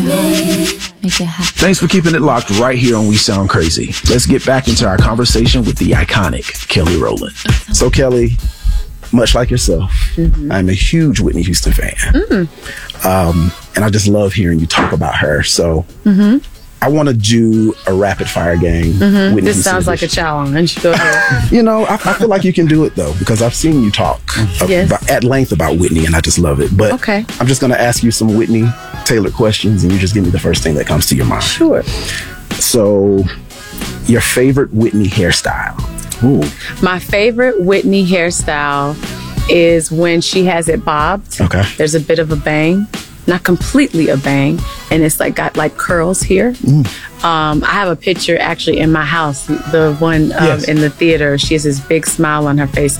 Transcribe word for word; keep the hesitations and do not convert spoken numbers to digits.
Make it happen. Thanks for keeping it locked right here on We Sound Crazy. Let's get back into our conversation with the iconic Kelly Rowland. So Kelly, much like yourself, mm-hmm. I'm a huge Whitney Houston fan. Mm. Um, and I just love hearing you talk about her. So mm-hmm. I want to do a rapid fire game. Mm-hmm. This Houston sounds like a challenge. Go ahead. You know, I, I feel like you can do it though, because I've seen you talk yes. about, at length about Whitney, and I just love it. But okay. I'm just going to ask you some Whitney tailored questions, and you just give me the first thing that comes to your mind. Sure. So, your favorite Whitney hairstyle? Ooh. My favorite Whitney hairstyle is when she has it bobbed. Okay. There's a bit of a bang. Not completely a bang, and it's like got like curls here. Mm. Um, I have a picture actually in my house, the one um, yes. in the theater. She has this big smile on her face.